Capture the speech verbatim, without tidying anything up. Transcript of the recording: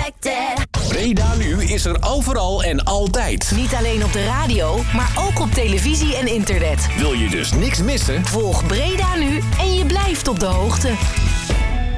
Selected. Breda Nu is er overal en altijd. Niet alleen op de radio, maar ook op televisie en internet. Wil je dus niks missen? Volg Breda Nu en je blijft op de hoogte.